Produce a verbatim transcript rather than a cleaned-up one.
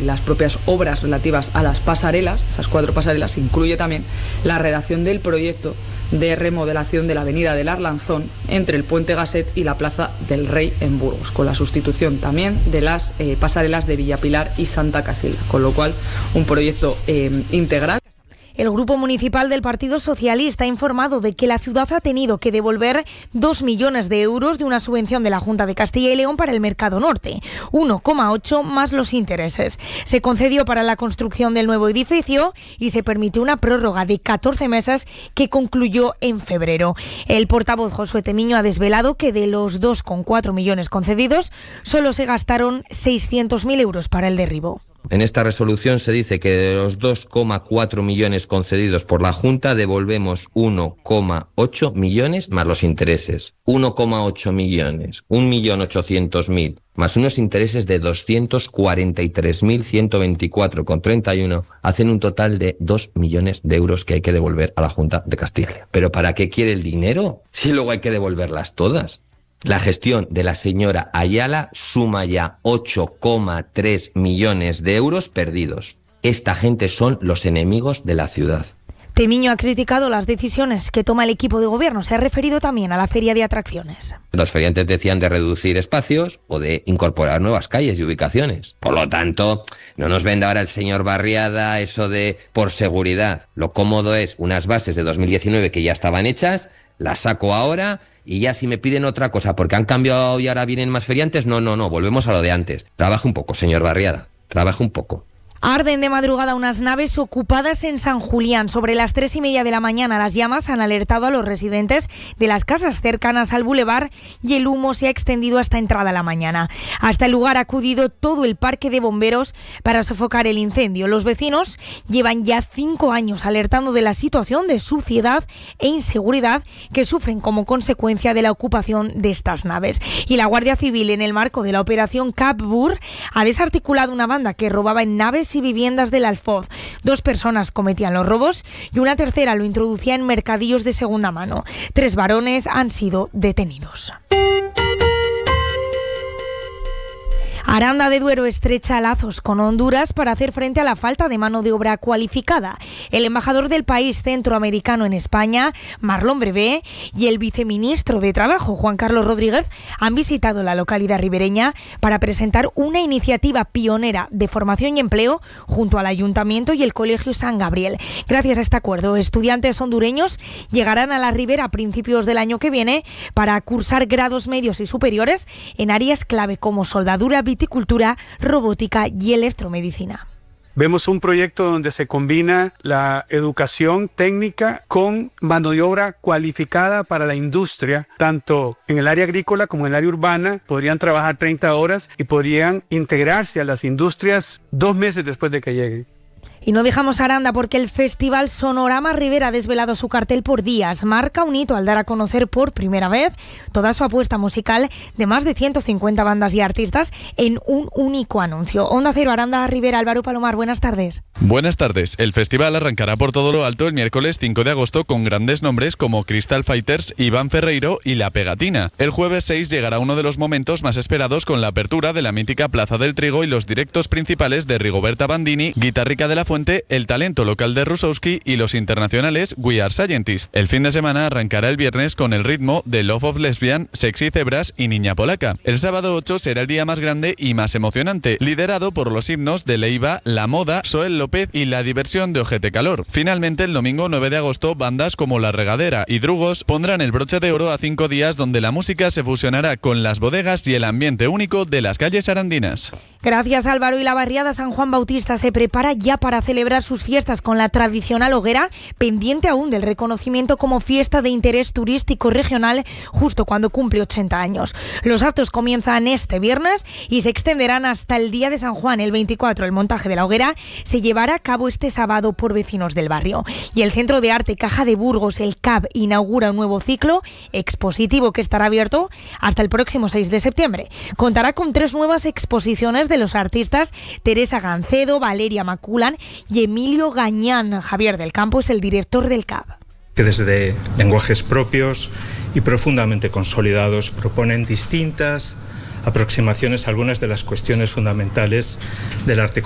las propias obras relativas a las pasarelas, esas cuatro pasarelas, incluye también la redacción del proyecto de remodelación de la avenida del Arlanzón entre el Puente Gasset y la Plaza del Rey en Burgos, con la sustitución también de las eh, pasarelas de Villapilar y Santa Casilda, con lo cual un proyecto eh, integral. El Grupo Municipal del Partido Socialista ha informado de que la ciudad ha tenido que devolver dos millones de euros de una subvención de la Junta de Castilla y León para el Mercado Norte, uno coma ocho más los intereses. Se concedió para la construcción del nuevo edificio y se permitió una prórroga de catorce meses que concluyó en febrero. El portavoz Josué Temiño ha desvelado que de los dos coma cuatro millones concedidos, solo se gastaron seiscientos mil euros para el derribo. En esta resolución se dice que de los dos coma cuatro millones concedidos por la Junta devolvemos uno coma ocho millones más los intereses. uno coma ocho millones, un millón ochocientos mil más unos intereses de doscientos cuarenta y tres mil ciento veinticuatro coma treinta y uno hacen un total de dos millones de euros que hay que devolver a la Junta de Castilla y León. ¿Pero para qué quiere el dinero si luego hay que devolverlas todas? La gestión de la señora Ayala suma ya ocho coma tres millones de euros perdidos. Esta gente son los enemigos de la ciudad. Temiño ha criticado las decisiones que toma el equipo de gobierno. Se ha referido también a la feria de atracciones. Los feriantes decían de reducir espacios o de incorporar nuevas calles y ubicaciones. Por lo tanto, no nos venda ahora el señor Barriada eso de por seguridad. Lo cómodo es unas bases de dos mil diecinueve que ya estaban hechas, las saco ahora y ya si me piden otra cosa porque han cambiado y ahora vienen más feriantes, no, no, no, volvemos a lo de antes. Trabaje un poco, señor Barriada, trabaje un poco. Arden de madrugada unas naves ocupadas en San Julián. Sobre las tres y media de la mañana las llamas han alertado a los residentes de las casas cercanas al bulevar y el humo se ha extendido hasta entrada la mañana. Hasta el lugar ha acudido todo el parque de bomberos para sofocar el incendio. Los vecinos llevan ya cinco años alertando de la situación de suciedad e inseguridad que sufren como consecuencia de la ocupación de estas naves. Y la Guardia Civil, en el marco de la operación Capbur, ha desarticulado una banda que robaba en naves y viviendas del Alfoz. Dos personas cometían los robos y una tercera lo introducía en mercadillos de segunda mano. Tres varones han sido detenidos. Aranda de Duero estrecha lazos con Honduras para hacer frente a la falta de mano de obra cualificada. El embajador del país centroamericano en España, Marlon Brevé, y el viceministro de Trabajo, Juan Carlos Rodríguez, han visitado la localidad ribereña para presentar una iniciativa pionera de formación y empleo junto al Ayuntamiento y el Colegio San Gabriel. Gracias a este acuerdo, estudiantes hondureños llegarán a la Ribera a principios del año que viene para cursar grados medios y superiores en áreas clave como soldadura, viticultura, robótica y electromedicina. Vemos un proyecto donde se combina la educación técnica con mano de obra cualificada para la industria, tanto en el área agrícola como en el área urbana. Podrían trabajar treinta horas y podrían integrarse a las industrias dos meses después de que lleguen. Y no dejamos Aranda porque el Festival Sonorama Ribera ha desvelado su cartel por días. Marca un hito al dar a conocer por primera vez toda su apuesta musical de más de ciento cincuenta bandas y artistas en un único anuncio. Onda Cero, Aranda, Ribera, Álvaro Palomar, buenas tardes. Buenas tardes. El festival arrancará por todo lo alto el miércoles cinco de agosto con grandes nombres como Crystal Fighters, Iván Ferreiro y La Pegatina. El jueves seis llegará uno de los momentos más esperados con la apertura de la mítica Plaza del Trigo y los directos principales de Rigoberta Bandini, Guitarrica de la Fuente, el talento local de Rusowski y los internacionales We Are Scientists. El fin de semana arrancará el viernes con el ritmo de Love of Lesbian, Sexy Zebras y Niña Polaca. El sábado ocho será el día más grande y más emocionante, liderado por los himnos de Leiva, La Moda, Soel López y La Diversión de Ojete Calor. Finalmente, el domingo nueve de agosto, bandas como La Regadera y Drugos pondrán el broche de oro a cinco días donde la música se fusionará con las bodegas y el ambiente único de las calles arandinas. Gracias, Álvaro. Y la barriada San Juan Bautista se prepara ya para celebrar sus fiestas con la tradicional hoguera, pendiente aún del reconocimiento como fiesta de interés turístico regional justo cuando cumple ochenta años. Los actos comienzan este viernes y se extenderán hasta el día de San Juan, el veinticuatro. El montaje de la hoguera se llevará a cabo este sábado por vecinos del barrio. Y el Centro de Arte Caja de Burgos, el C A B, inaugura un nuevo ciclo expositivo que estará abierto hasta el próximo seis de septiembre. Contará con tres nuevas exposiciones de los artistas Teresa Gancedo, Valeria Maculan y Emilio Gañán. Javier del Campo es el director del C A B. Que desde lenguajes propios y profundamente consolidados proponen distintas aproximaciones a algunas de las cuestiones fundamentales del arte